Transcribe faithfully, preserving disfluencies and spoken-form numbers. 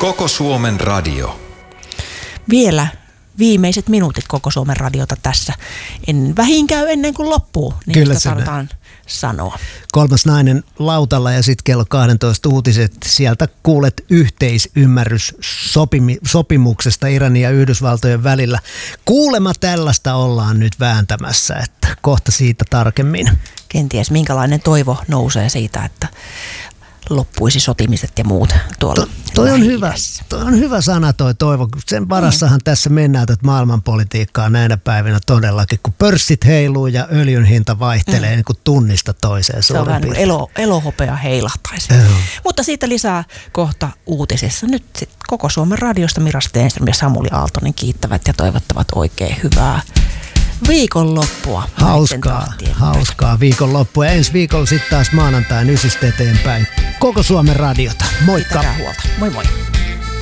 Koko Suomen radio. Vielä viimeiset minuutit Koko Suomen radiota tässä. En vähin käy ennen kuin loppuu, niin Kyllä sitä tarvitaan sanoa. Kolmas nainen lautalla ja sitten kello kaksitoista uutiset. Sieltä kuulet yhteisymmärryssopimuksesta Iranin ja Yhdysvaltojen välillä. Kuulemma tällaista ollaan nyt vääntämässä, että kohta siitä tarkemmin. Kenties minkälainen toivo nousee siitä, että loppuisi sotimiset ja muut tuolla. To, toi, on hyvä, toi on hyvä sana toi toivo. Sen varassahan mm. tässä mennään tätä maailmanpolitiikkaa näinä päivinä todellakin, kun pörssit heiluu ja öljyn hinta vaihtelee mm. niin kuin tunnista toiseen. Se on vähän niin kuin elo, elohopea heilahtaisi. Mm. Mutta siitä lisää kohta uutisissa. Nyt sit Koko Suomen radiosta Mira Stenström ja Samuli Aaltonen kiittävät ja toivottavat oikein hyvää viikonloppua. Hauskaa, hauskaa viikonloppua. Ensi viikolla sitten taas maanantain ysistä eteenpäin. Koko Suomen radiota. Moikka! Pitäkää huolta. Moi moi!